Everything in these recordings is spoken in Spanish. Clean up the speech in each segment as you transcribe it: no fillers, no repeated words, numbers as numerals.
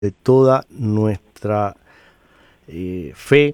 de toda nuestra fe.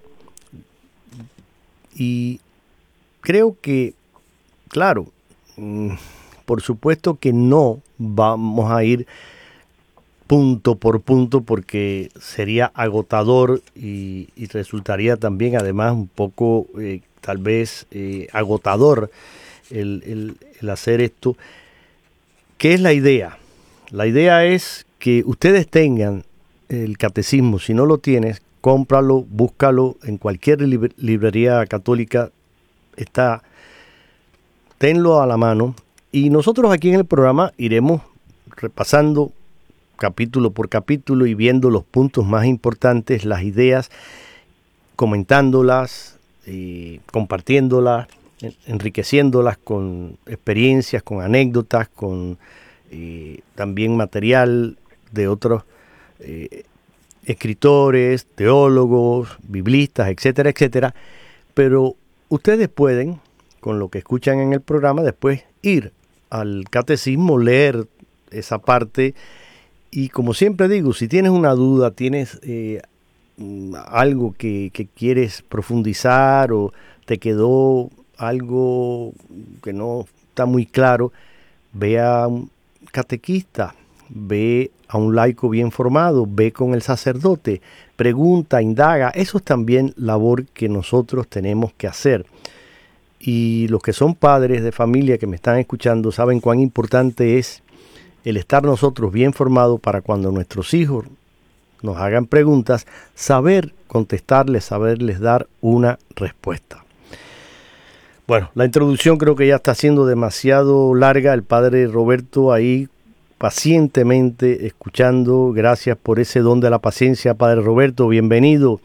Y creo que, claro, por supuesto que no vamos a ir punto por punto porque sería agotador y resultaría también además un poco tal vez agotador el hacer esto. ¿Qué es la idea? La idea es que ustedes tengan el catecismo. Si no lo tienes, cómpralo, búscalo en cualquier librería católica. Está, tenlo a la mano. Y nosotros aquí en el programa iremos repasando capítulo por capítulo y viendo los puntos más importantes, las ideas, comentándolas, compartiéndolas, enriqueciéndolas con experiencias, con anécdotas, con también material de otros escritores, teólogos, biblistas, etcétera, etcétera. Pero ustedes pueden, con lo que escuchan en el programa, después ir al catecismo, leer esa parte. Y como siempre digo, si tienes una duda, tienes algo que quieres profundizar o te quedó algo que no está muy claro, ve a un catequista, ve a un laico bien formado, ve con el sacerdote, pregunta, indaga. Eso es también labor que nosotros tenemos que hacer. Y los que son padres de familia que me están escuchando saben cuán importante es el estar nosotros bien formados para cuando nuestros hijos nos hagan preguntas, saber contestarles, saberles dar una respuesta. Bueno, la introducción creo que ya está siendo demasiado larga. El padre Roberto ahí pacientemente escuchando. Gracias por ese don de la paciencia, padre Roberto. Bienvenido.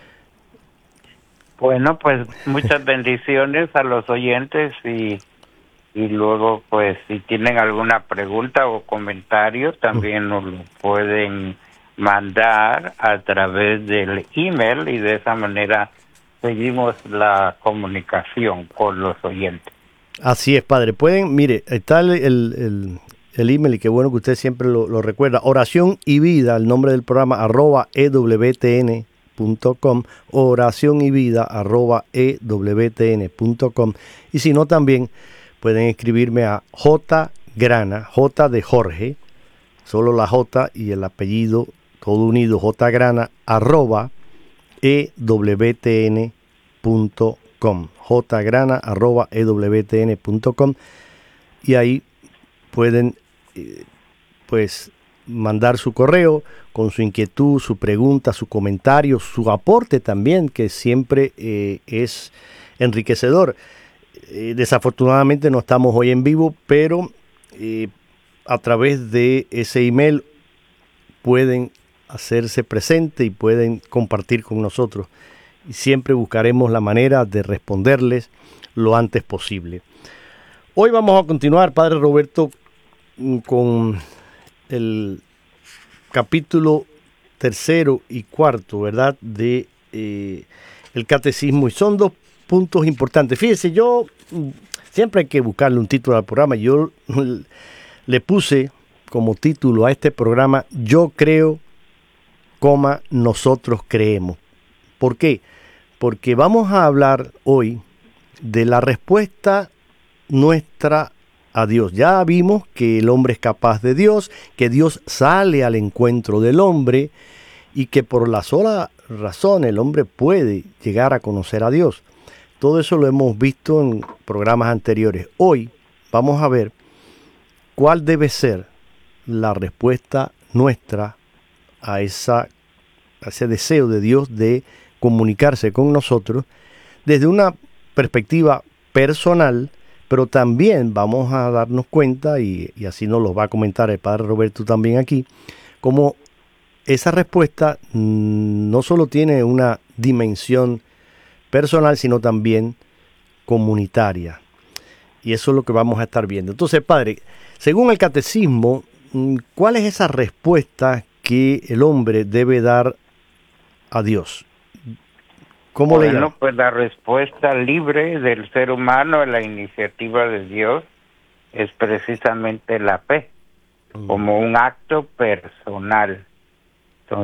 Bueno, pues muchas bendiciones a los oyentes y luego, pues, si tienen alguna pregunta o comentario, también nos lo pueden mandar a través del email y de esa manera seguimos la comunicación con los oyentes. Así es, padre. Pueden, mire, está el email y qué bueno que usted siempre lo recuerda. Oración y vida, el nombre del programa, @ewtn.com, oración y vida @ewtn.com. Y si no, también pueden escribirme a jgrana, J de Jorge, solo la J y el apellido todo unido, jgrana @ewtn.com, jgrana @ewtn.com, y ahí pueden pues mandar su correo con su inquietud, su pregunta, su comentario, su aporte también, que siempre es enriquecedor. Desafortunadamente no estamos hoy en vivo, pero a través de ese email pueden hacerse presente y pueden compartir con nosotros. Y siempre buscaremos la manera de responderles lo antes posible. Hoy vamos a continuar, padre Roberto, con el capítulo 3 y 4, ¿verdad?, de el catecismo. Y son dos puntos importantes. Fíjese, yo siempre hay que buscarle un título al programa. Yo le puse como título a este programa: Yo creo, nosotros creemos. ¿Por qué? Porque vamos a hablar hoy de la respuesta nuestra a Dios. Ya vimos que el hombre es capaz de Dios, que Dios sale al encuentro del hombre y que por la sola razón el hombre puede llegar a conocer a Dios. Todo eso lo hemos visto en programas anteriores. Hoy vamos a ver cuál debe ser la respuesta nuestra a ese deseo de Dios de comunicarse con nosotros desde una perspectiva personal, pero también vamos a darnos cuenta, y así nos lo va a comentar el padre Roberto también aquí, cómo esa respuesta no solo tiene una dimensión personal, sino también comunitaria. Y eso es lo que vamos a estar viendo. Entonces, padre, según el catecismo, ¿cuál es esa respuesta que el hombre debe dar a Dios? ¿Cómo le llama? Pues la respuesta libre del ser humano a la iniciativa de Dios es precisamente la fe, como un acto personal.